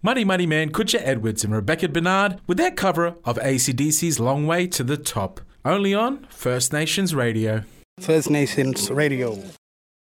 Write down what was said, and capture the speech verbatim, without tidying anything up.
Muddy Muddy Man, Kutcha Edwards and Rebecca Bernard with their cover of A C D C's Long Way to the Top. Only on First Nations Radio. First Nations Radio.